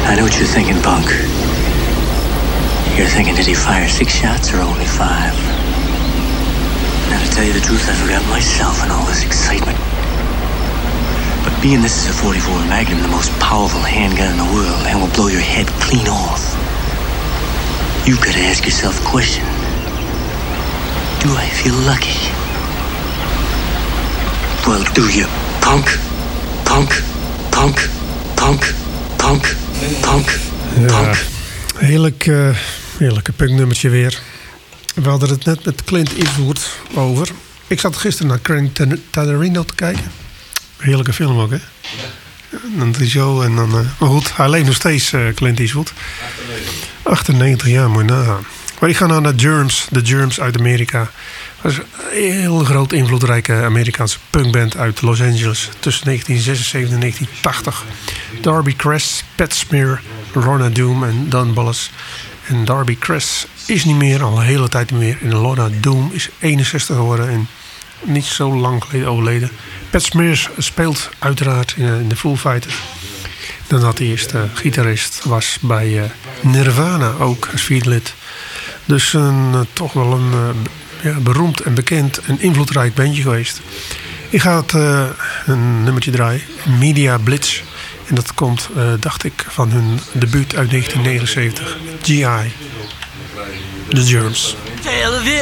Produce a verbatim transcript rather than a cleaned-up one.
I know what you're thinking, punk. You're thinking, did he fire six shots or only five? Now, to tell you the truth, I forgot myself in all this excitement. But being this is a forty-four Magnum, the most powerful handgun in the world, and will blow your head clean off, you've got to ask yourself a question. Do I feel lucky? Well, do you, punk? Punk, punk, punk, punk, punk, punk. Ja, heerlijk, uh, heerlijke punknummertje weer. We hadden het net met Clint Eastwood over. Ik zat gisteren naar Quentin Tarantino te kijken. Heerlijke film ook, hè? Ja, dan is zo en dan... Uh, maar goed, hij leeft nog steeds, uh, Clint Eastwood. achtennegentig jaar, moet je nagaan. Maar ik ga nou naar Germs, de Germs uit Amerika. Dat is een heel groot invloedrijke Amerikaanse punkband uit Los Angeles tussen negentien zesenzeventig en negentien tachtig. Darby Cress, Pat Smear, Lorna Doom en Don Bolles. En Darby Cress is niet meer, al een hele tijd niet meer. En Lorna Doom is eenenzestig geworden en niet zo lang geleden overleden. Pat Smear speelt uiteraard in de Foo Fighters. Nadat hij eerst uh, gitarist was bij uh, Nirvana, ook als vierde lid. Dus een, uh, toch wel een uh, ja, beroemd en bekend en invloedrijk bandje geweest. Ik ga het uh, een nummertje draaien, Media Blitz. En dat komt, uh, dacht ik, van hun debuut uit negentien negenenzeventig, G I. The Germs.